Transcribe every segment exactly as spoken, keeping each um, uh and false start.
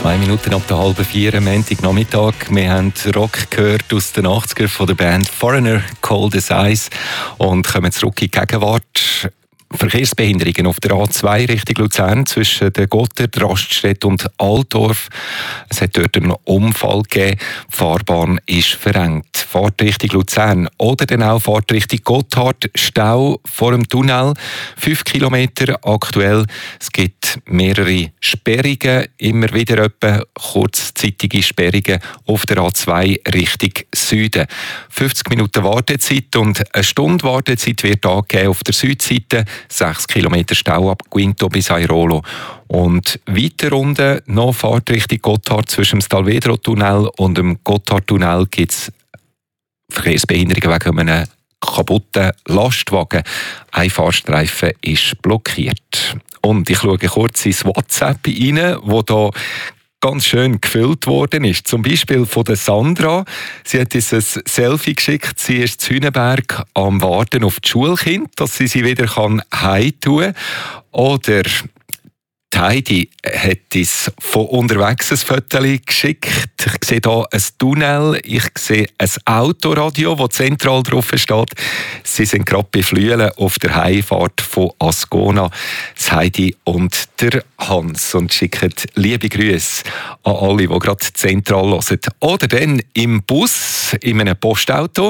Zwei Minuten ab der halben vier am Montagnachmittag. Wir haben Rock gehört aus den achtzigern von der Band Foreigner, Cold as Ice, und kommen zurück in die Gegenwart. Verkehrsbehinderungen auf der A zwei Richtung Luzern zwischen der Gotthard, Raststätte und Altdorf. Es hat dort einen Unfall gegeben. Die Fahrbahn ist verengt. Fahrt Richtung Luzern oder dann auch Fahrt Richtung Gotthard. Stau vor dem Tunnel. Fünf Kilometer aktuell. Es gibt mehrere Sperrungen. Immer wieder etwa kurzzeitige Sperrungen auf der A zwei Richtung Süden. fünfzig Minuten Wartezeit und eine Stunde Wartezeit wird angegeben auf der Südseite. sechs Kilometer Stau ab Quinto bis Airolo. Und weiter unten noch Fahrt Richtung Gotthard. Zwischen dem Stalvedro-Tunnel und dem Gotthard-Tunnel gibt es Verkehrsbehinderungen wegen einem kaputten Lastwagen. Ein Fahrstreifen ist blockiert. Und ich schaue kurz ins WhatsApp rein, wo da ganz schön gefüllt worden ist. Zum Beispiel von der Sandra. Sie hat uns ein Selfie geschickt. Sie ist in Hüneberg am Warten auf die Schulkind, dass sie sie wieder heimtun kann. Oder die Heidi hat uns von unterwegs ein Foto geschickt. Ich sehe hier ein Tunnel, ich sehe ein Autoradio, das zentral drauf steht. Sie sind gerade bei Flüelen auf der Heimfahrt von Ascona, das Heidi und der Hans, und schicken liebe Grüße an alle, die gerade zentral hören. Oder dann im Bus, in einem Postauto,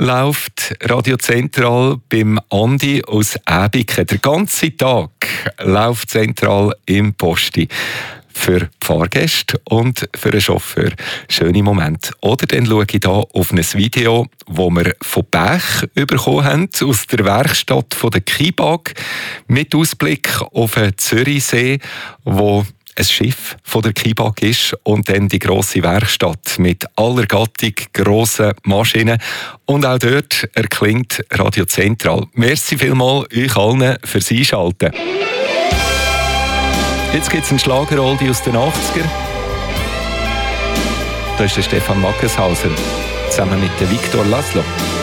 läuft Radio Zentral beim Andi aus Äbiken. Der ganze Tag läuft zentral im Posti. Für die Fahrgäste und für den Chauffeur. Schöne Momente. Oder dann schaue ich hier auf ein Video, das wir von Bech bekommen haben, aus der Werkstatt von der Kibag, mit Ausblick auf den Zürichsee, wo ein Schiff von der Kibag ist, und dann die grosse Werkstatt mit aller Gattung grossen Maschinen. Und auch dort erklingt Radio Zentral. Merci vielmals euch allen fürs Einschalten. Jetzt gibt es einen Schlager-Oldie aus den achtzigern. Da ist der Stefan Mackeshausen zusammen mit dem Victor Laszlo.